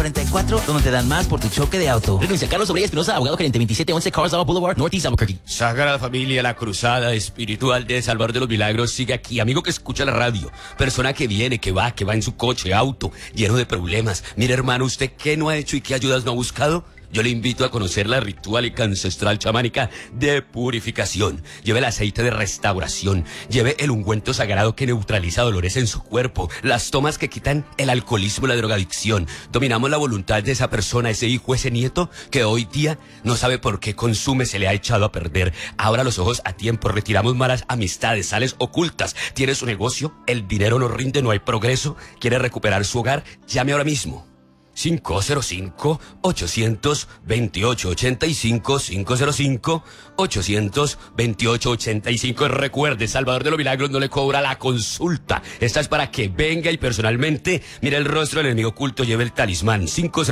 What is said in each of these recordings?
44, donde te dan más por tu choque de auto. Renuncia Carlos Sobrilla Espinosa, abogado gerente 2711 Carswell Boulevard, Northeast Albuquerque. Sagrada Familia, la cruzada espiritual de Salvador de los Milagros sigue aquí. Amigo que escucha la radio, persona que viene, que va en su coche, auto, lleno de problemas. Mire, hermano, ¿usted qué no ha hecho y qué ayudas no ha buscado? Yo le invito a conocer la ritual ancestral chamánica de purificación. Lleve el aceite de restauración, lleve el ungüento sagrado que neutraliza dolores en su cuerpo, las tomas que quitan el alcoholismo y la drogadicción. Dominamos la voluntad de esa persona, ese hijo, ese nieto, que hoy día no sabe por qué consume, se le ha echado a perder. Abra los ojos a tiempo, retiramos malas amistades, sales ocultas. ¿Tiene su negocio? ¿El dinero no rinde? ¿No hay progreso? ¿Quiere recuperar su hogar? Llame ahora mismo. 505-828-85, 505-828-85. Recuerde, Salvador de los Milagros no le cobra la consulta. Esta es para que venga y personalmente mire el rostro del enemigo oculto, lleve el talismán.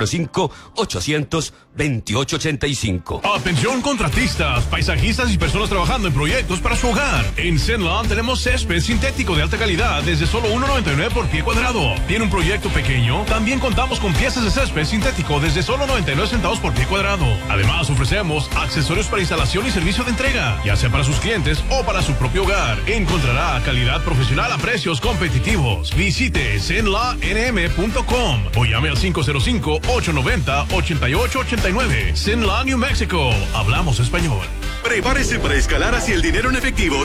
505-828-85. Atención contratistas, paisajistas y personas trabajando en proyectos para su hogar. En Zenland tenemos césped sintético de alta calidad desde solo $1.99 por pie cuadrado. ¿Tiene un proyecto pequeño? También contamos con piezas de césped sintético desde solo 99 centavos por pie cuadrado. Además, ofrecemos accesorios para instalación y servicio de entrega, ya sea para sus clientes o para su propio hogar. Encontrará calidad profesional a precios competitivos. Visite zenlanm.com o llame al 505-890-8889. Zenland, New Mexico. Hablamos español. Prepárese para escalar hacia el dinero en efectivo